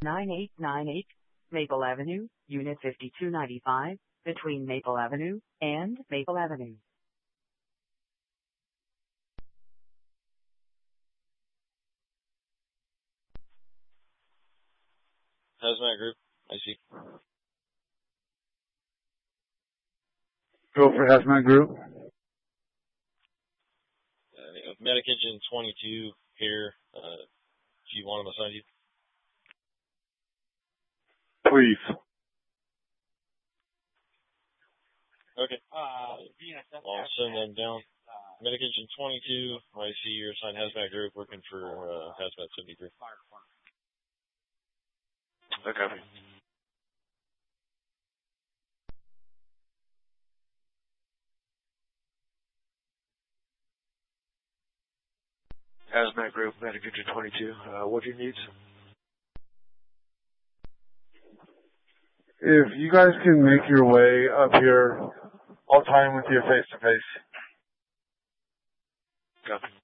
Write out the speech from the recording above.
9898 Maple Avenue, Unit 5295, between Maple Avenue and Maple Avenue. Hazmat Group, I see. Go for Hazmat Group. Medic Engine 22 here. Do you want them assigned you? Please. Okay. I'll send them down. Medic Engine 22, I see you're assigned Hazmat Group, working for Hazmat 73. Okay. Hazmat Group, Medic Engine 22. What do you need? If you guys can make your way up here, I'll tie in with you face to face. Copy.